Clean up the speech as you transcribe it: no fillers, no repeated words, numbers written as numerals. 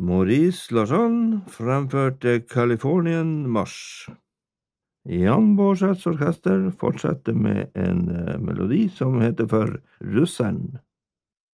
Maurice Lajon fremførte Californian March. Jan Bårdseths orkester fortsetter med en melodi som heter for Russeren.